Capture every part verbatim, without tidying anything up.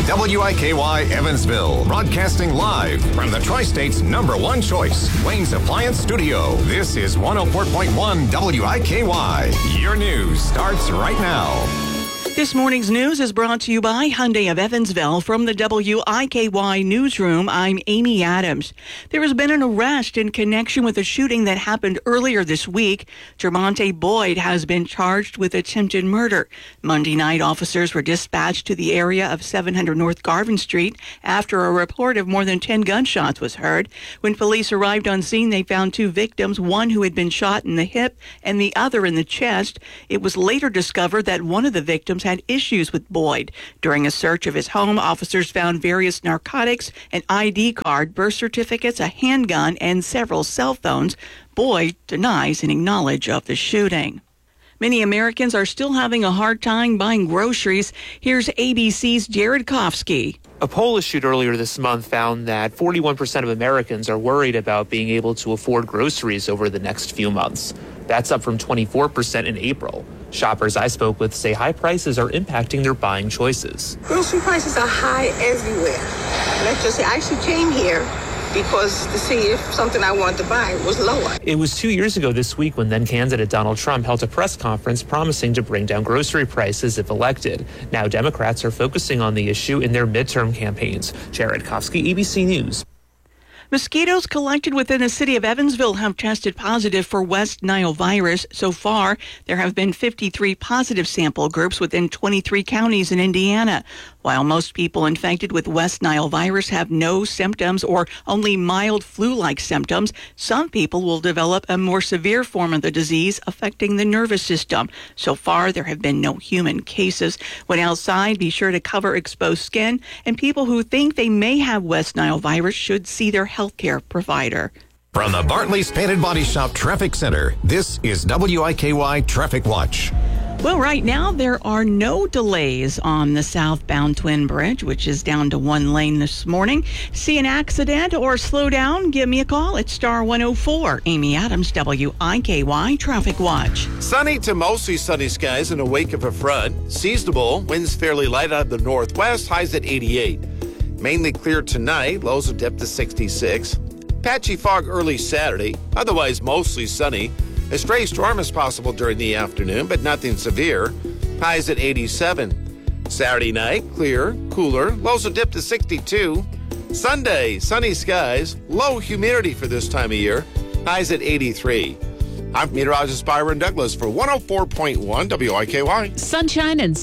W I K Y Evansville, broadcasting live from the Tri-State's number one choice, Wayne's Appliance Studio. This is one oh four point one W I K Y. Your news starts right now. This morning's news is brought to you by Hyundai of Evansville. From the W I K Y newsroom, I'm Amy Adams. There has been an arrest in connection with a shooting that happened earlier this week. Jermonte Boyd has been charged with attempted murder. Monday night, officers were dispatched to the area of seven hundred North Garvin Street after a report of more than ten gunshots was heard. When police arrived on scene, they found two victims, one who had been shot in the hip and the other in the chest. It was later discovered that one of the victims had issues with Boyd. During a search of his home, officers found various narcotics, an I D card, birth certificates, a handgun, and several cell phones. Boyd denies any knowledge of the shooting. Many Americans are still having a hard time buying groceries. Here's A B C's Jared Kofsky. A poll issued earlier this month found that forty-one percent of Americans are worried about being able to afford groceries over the next few months. That's up from twenty-four percent in April. Shoppers I spoke with say high prices are impacting their buying choices. Grocery prices are high everywhere. Let's just say I actually came here because to see if something I wanted to buy was lower. It was two years ago this week when then candidate Donald Trump held a press conference promising to bring down grocery prices if elected. Now Democrats are focusing on the issue in their midterm campaigns. Jared Kofsky, A B C News. Mosquitoes collected within the city of Evansville have tested positive for West Nile virus. So far, there have been fifty-three positive sample groups within twenty-three counties in Indiana. While most people infected with West Nile virus have no symptoms or only mild flu-like symptoms, some people will develop a more severe form of the disease affecting the nervous system. So far, there have been no human cases. When outside, be sure to cover exposed skin, and people who think they may have West Nile virus should see their healthcare provider. From the Bartley's Painted Body Shop Traffic Center, this is W I K Y Traffic Watch. Well, right now there are no delays on the southbound Twin Bridge, which is down to one lane this morning. See an accident or slow down? Give me a call at Star one oh four. Amy Adams, W I K Y Traffic Watch. Sunny to mostly sunny skies in the wake of a front. Seasonable, winds fairly light out of the northwest, highs at eighty-eight. Mainly clear tonight, lows will dip to sixty-six. Patchy fog early Saturday, otherwise mostly sunny. A stray storm is possible during the afternoon, but nothing severe. Highs at eighty-seven. Saturday night, clear, cooler, lows will dip to sixty-two. Sunday, sunny skies, low humidity for this time of year. Highs at eighty-three. I'm meteorologist Byron Douglas for one oh four point one W I K Y. Sunshine and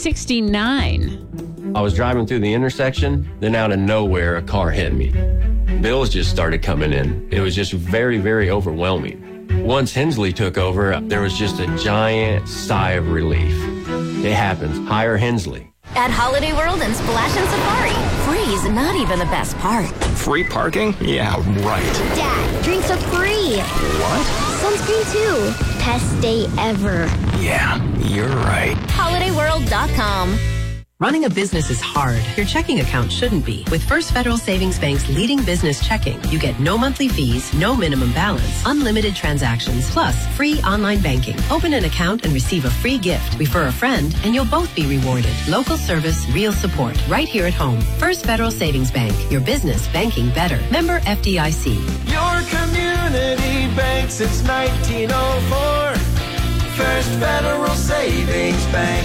sixty-nine. I was driving through the intersection, then out of nowhere, a car hit me. Bills just started coming in. It was just very, very overwhelming. Once Hensley took over, there was just a giant sigh of relief. It happens. Hire Hensley. At Holiday World and Splash and Safari, free's not even the best part. Free parking? Yeah, right. Dad, drinks are free. What? Sunscreen too. Best day ever. Yeah, you're right. holiday world dot com. Running a business is hard. Your checking account shouldn't be. With First Federal Savings Bank's leading business checking, you get no monthly fees, no minimum balance, unlimited transactions, plus free online banking. Open an account and receive a free gift. Refer a friend, and you'll both be rewarded. Local service, real support, right here at home. First Federal Savings Bank. Your business banking better. Member F D I C. Your community bank since nineteen oh four. First Federal Savings Bank.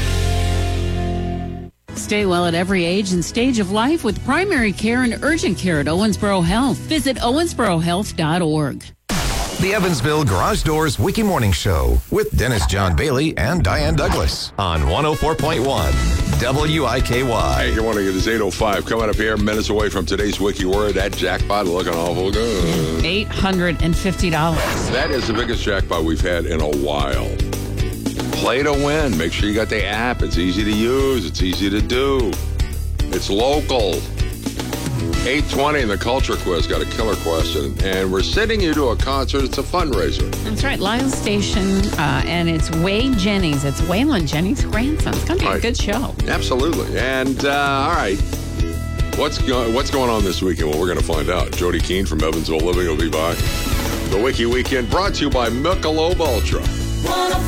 Stay well at every age and stage of life with primary care and urgent care at Owensboro Health. Visit owensboro health dot org. The Evansville Garage Doors Wiki Morning Show with Dennis John Bailey and Diane Douglas on one oh four point one W I K Y. Hey, good morning. It is eight oh five. Coming up here, minutes away from today's Wiki Word. That jackpot looking awful good. eight hundred fifty dollars. That is the biggest jackpot we've had in a while. Play to win. Make sure you got the app. It's easy to use. It's easy to do. It's local. eight twenty in the Culture Quiz got a killer question. And we're sending you to a concert. It's a fundraiser. That's right. Lyle Station. Uh, and it's Wade Jennings. It's Waylon Jennings' grandson. It's going to be right. a good show. Absolutely. And, uh, all right. What's, go- what's going on this weekend? Well, we're going to find out. Jody Keene from Evansville Living will be by. The Wiki Weekend brought to you by Michelob Ultra.